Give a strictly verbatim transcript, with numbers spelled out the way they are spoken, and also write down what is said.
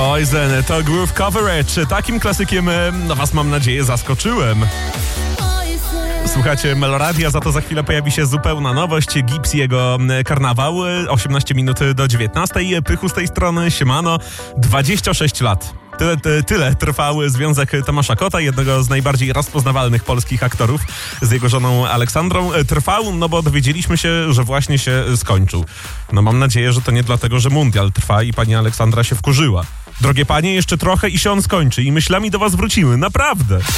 Poison to Groove Coverage. Takim klasykiem no was, mam nadzieję, zaskoczyłem. Słuchacie Meloradia, za to za chwilę pojawi się zupełna nowość. Gips i jego Karnawał. osiemnaście minut do dziewiętnastej. Pychu z tej strony, siemano. dwadzieścia sześć lat. Tyle, tyle, tyle trwał związek Tomasza Kota, jednego z najbardziej rozpoznawalnych polskich aktorów, z jego żoną Aleksandrą. Trwał, no bo dowiedzieliśmy się, że właśnie się skończył. No mam nadzieję, że to nie dlatego, że mundial trwa i pani Aleksandra się wkurzyła. Drogie panie, jeszcze trochę i się on skończy i myślami do was wrócimy, naprawdę.